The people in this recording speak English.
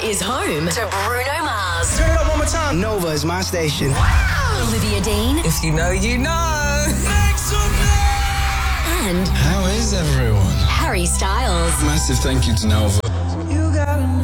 is home to Bruno Mars. Turn it up one more time. Nova is my station. Wow. Olivia Dean. If you know, you know. And how is everyone? Harry Styles. Massive thank you to Nova.